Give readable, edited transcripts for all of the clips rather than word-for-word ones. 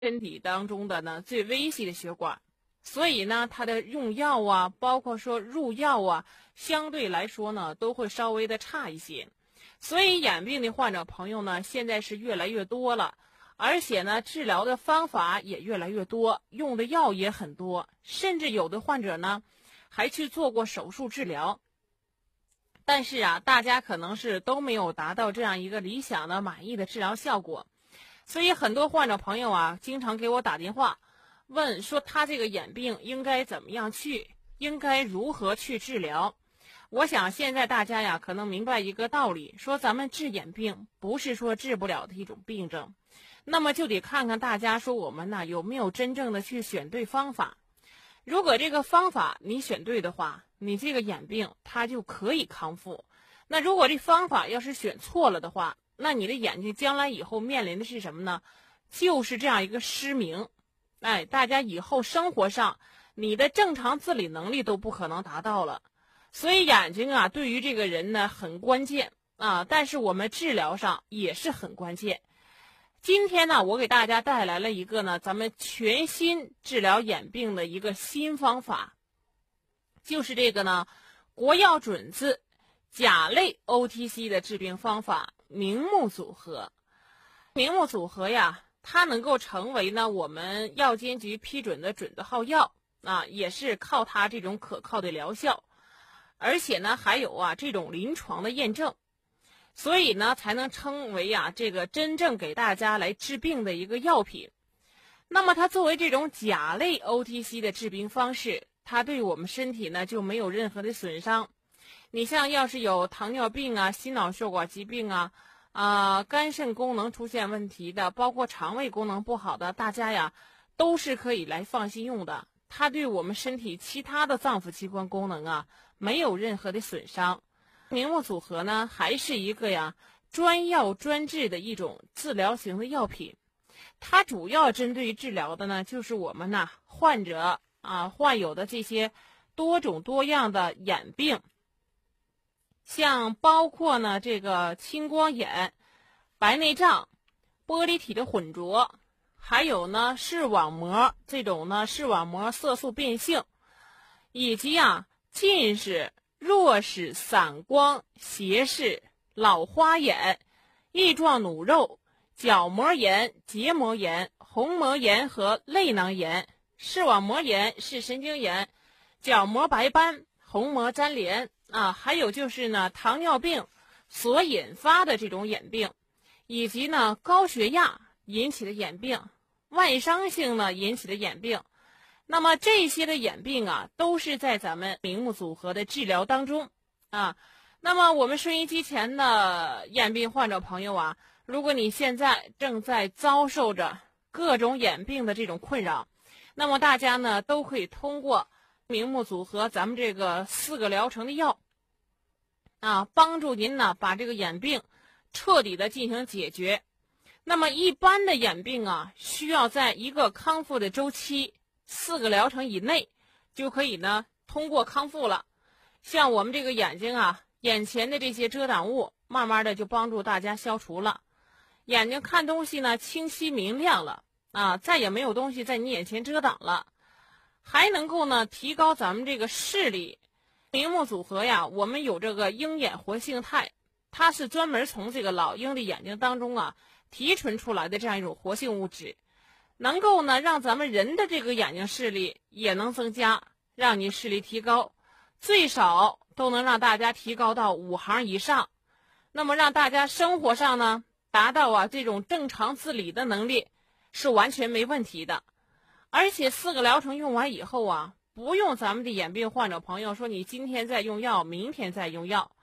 身体当中的呢最微细的血管，所以呢它的用药啊，包括说入药啊，相对来说呢都会稍微的差一些。所以眼病的患者朋友呢现在是越来越多了，而且呢治疗的方法也越来越多，用的药也很多，甚至有的患者呢还去做过手术治疗。但是啊，大家可能是都没有达到这样一个理想的满意的治疗效果。所以很多患者朋友啊，经常给我打电话，问说他这个眼病应该怎么样去，应该如何去治疗。我想现在大家呀，可能明白一个道理，说咱们治眼病不是说治不了的一种病症，那么就得看看大家说我们呢有没有真正的去选对方法。如果这个方法你选对的话，你这个眼病它就可以康复。那如果这方法要是选错了的话，那你的眼睛将来以后面临的是什么呢？就是这样一个失明。大家以后生活上你的正常自理能力都不可能达到了。所以眼睛啊对于这个人呢很关键啊，但是我们治疗上也是很关键。今天呢我给大家带来了一个呢咱们全新治疗眼病的一个新方法，就是这个呢国药准字甲类 OTC 的治病方法明目组合。明目组合呀，它能够成为呢我们药监局批准的准字号药啊，也是靠它这种可靠的疗效，而且呢还有啊这种临床的验证，所以呢才能称为啊这个真正给大家来治病的一个药品。那么它作为这种甲类 OTC 的治病方式，它对我们身体呢就没有任何的损伤。你像要是有糖尿病啊、心脑血管疾病啊、肝肾功能出现问题的，包括肠胃功能不好的，大家呀都是可以来放心用的。它对我们身体其他的脏腑器官功能啊没有任何的损伤。明目组合呢还是一个呀专药专治的一种治疗型的药品，它主要针对治疗的呢就是我们呢患者患有的这些多种多样的眼病，像包括呢这个青光眼、白内障、玻璃体的混浊，还有呢视网膜这种呢视网膜色素变性，以及近视、弱视、散光、斜视、老花眼、翼状弩肉、角膜炎、结膜炎、虹膜炎和泪囊炎、视网膜炎、视神经炎、角膜白斑、虹膜粘连还有就是呢糖尿病所引发的这种眼病，以及呢高血压引起的眼病、外伤性呢引起的眼病。那么这些的眼病都是在咱们明目组合的治疗当中那么我们收音机前的眼病患者朋友如果你现在正在遭受着各种眼病的这种困扰，那么大家呢都可以通过明目组合咱们这个4个疗程的药帮助您呢把这个眼病彻底的进行解决。那么一般的眼病需要在一个康复的周期4个疗程以内就可以呢通过康复了。像我们这个眼睛眼前的这些遮挡物慢慢的就帮助大家消除了，眼睛看东西呢清晰明亮了再也没有东西在你眼前遮挡了，还能够呢提高咱们这个视力。明目组合我们有这个鹰眼活性肽，它是专门从这个老鹰的眼睛当中提纯出来的这样一种活性物质，能够呢让咱们人的这个眼睛视力也能增加，让你视力提高，最少都能让大家提高到5行以上。那么让大家生活上呢达到这种正常自理的能力是完全没问题的。而且4个疗程用完以后不用咱们的眼病患者朋友说你今天再用药明天再用药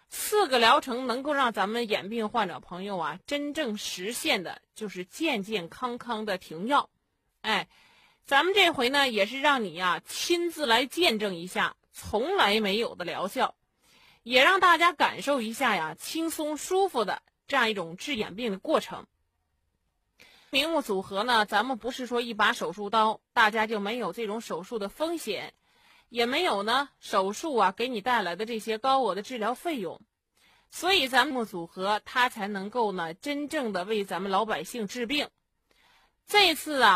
，4个疗程能够让咱们眼病患者朋友真正实现的就是健健康康的停药。咱们这回呢也是让你亲自来见证一下从来没有的疗效，也让大家感受一下轻松舒服的这样一种治眼病的过程。明目组合呢咱们不是说一把手术刀大家就没有这种手术的风险，也没有呢手术给你带来的这些高额的治疗费用，所以咱们组合它才能够呢真正的为咱们老百姓治病。 这次啊